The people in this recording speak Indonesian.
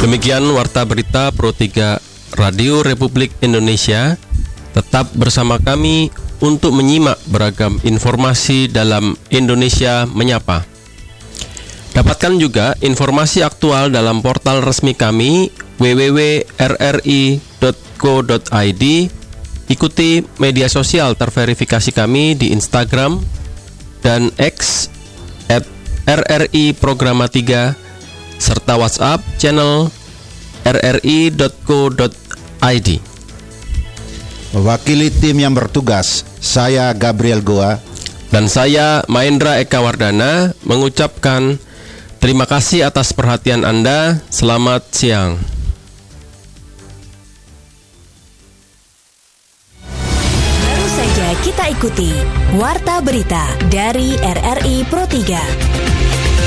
Demikian Warta Berita Pro 3 Radio Republik Indonesia. Tetap bersama kami untuk menyimak beragam informasi dalam Indonesia Menyapa. Dapatkan juga informasi aktual dalam portal resmi kami www.rri.co.id. Ikuti media sosial terverifikasi kami di Instagram dan X @RRI Programa 3 serta WhatsApp channel rri.co.id. Mewakili tim yang bertugas, saya Gabriel Goa dan saya Mahendra Eka Wardana mengucapkan terima kasih atas perhatian Anda. Selamat siang. Baru saja kita ikuti Warta Berita dari RRI Pro 3.